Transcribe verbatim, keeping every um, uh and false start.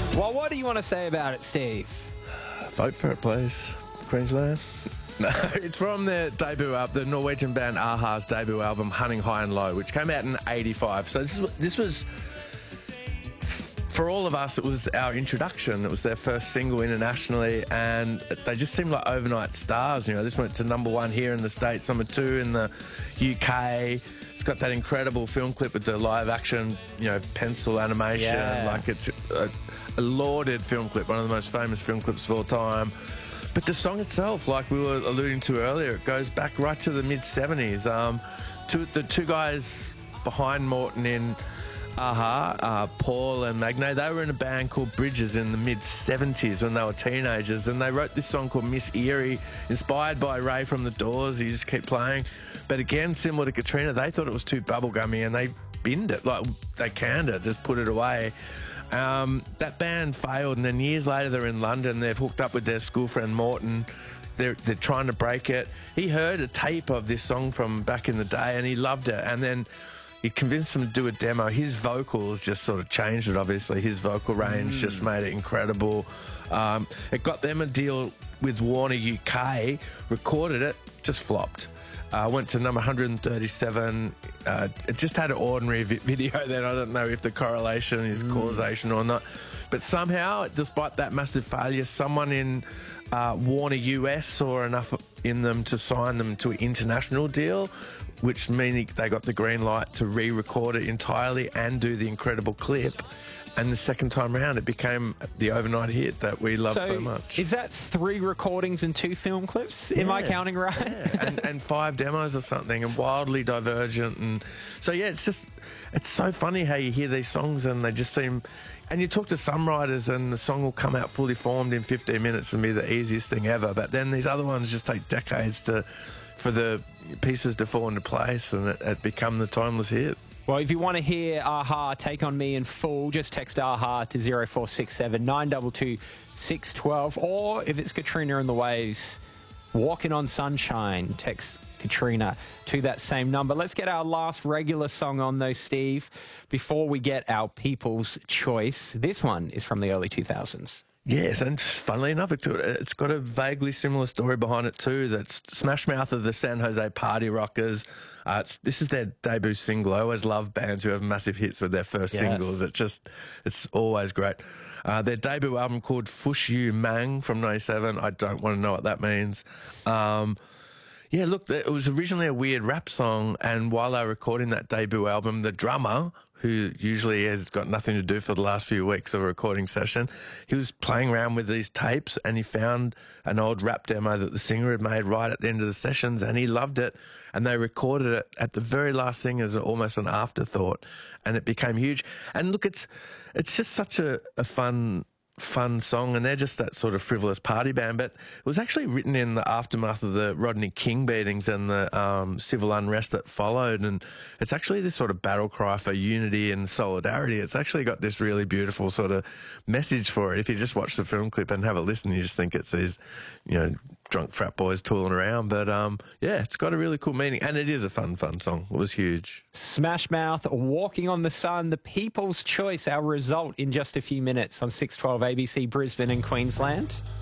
Well, what do you want to say about it, Steve? Vote for it, please. Queensland. No, it's from their debut album, the Norwegian band a-ha's debut album, Hunting High and Low, which came out in eighty-five. So this, is, this was, for all of us, it was our introduction. It was their first single internationally, and they just seemed like overnight stars. You know, this went to number one here in the States, number two in the U K. It's got that incredible film clip with the live action, you know, pencil animation. Yeah. Like, it's a, a lauded film clip, one of the most famous film clips of all time. But the song itself, like we were alluding to earlier, it goes back right to the mid seventies. Um, two, the two guys behind Morton in a-ha, uh, Paul and Magnay, they were in a band called Bridges in the mid seventies when they were teenagers, and they wrote this song called Miss Erie, inspired by Ray from The Doors. You just keep playing. But again, similar to Katrina, they thought it was too bubblegummy and they binned it, like they canned it, just put it away. Um, that band failed, and then years later they're in London. They've hooked up with their school friend Morton. They're, they're trying to break it. He heard a tape of this song from back in the day and he loved it, and then he convinced him to do a demo. His vocals just sort of changed it, obviously. His vocal range mm. just made it incredible. Um, it got them a deal with Warner U K, recorded it, just flopped. Uh, went to number one hundred thirty-seven. Uh, it just had an ordinary vi- video then. I don't know if the correlation is mm. causation or not. But somehow, despite that massive failure, someone in uh, Warner U S saw enough in them to sign them to an international deal, which meaning they got the green light to re-record it entirely and do the incredible clip. And the second time around, it became the overnight hit that we love so, so much. Is that three recordings and two film clips? Yeah. Am I counting right? Yeah. and, and five demos or something, and wildly divergent. And so, yeah, it's just, it's so funny how you hear these songs and they just seem, and you talk to some writers and the song will come out fully formed in fifteen minutes and be the easiest thing ever. But then these other ones just take decades to, for the pieces to fall into place and it, it become the timeless hit. Well, if you want to hear a-ha Take On Me in full, just text a-ha to zero four six seven nine two two six one two. Or if it's Katrina and the Waves, Walking on Sunshine, text Katrina to that same number. Let's get our last regular song on though, Steve, before we get our People's Choice. This one is from the early two thousands. Yes, and funnily enough, it's got a vaguely similar story behind it too. That's Smash Mouth of the San Jose Party Rockers. Uh, it's, this is their debut single. I always love bands who have massive hits with their first yes. singles. It just, it's always great. Uh, their debut album called Fush You Mang from ninety-seven. I don't want to know what that means. Um, yeah, look, it was originally a weird rap song, and while they were recording that debut album, the drummer, who usually has got nothing to do for the last few weeks of a recording session, he was playing around with these tapes and he found an old rap demo that the singer had made right at the end of the sessions, and he loved it, and they recorded it at the very last thing as almost an afterthought, and it became huge. And look, it's it's just such a, a fun fun song, and they're just that sort of frivolous party band, but it was actually written in the aftermath of the Rodney King beatings and the um, civil unrest that followed, and it's actually this sort of battle cry for unity and solidarity. It's actually got this really beautiful sort of message for it. If you just watch the film clip and have a listen, you just think it's these, you know, drunk frat boys tooling around, but um, yeah, it's got a really cool meaning, and it is a fun, fun song. It was huge. Smash Mouth, Walking on the Sun, the People's Choice, our result in just a few minutes on six twelve A B C Brisbane and Queensland.